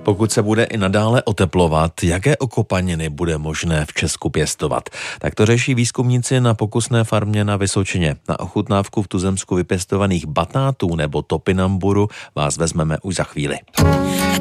Pokud se bude i nadále oteplovat, jaké okopaniny bude možné v Česku pěstovat? Tak to řeší výzkumníci na pokusné farmě na Vysočině. Na ochutnávku v tuzemsku vypěstovaných batátů nebo topinamburu vás vezmeme už za chvíli.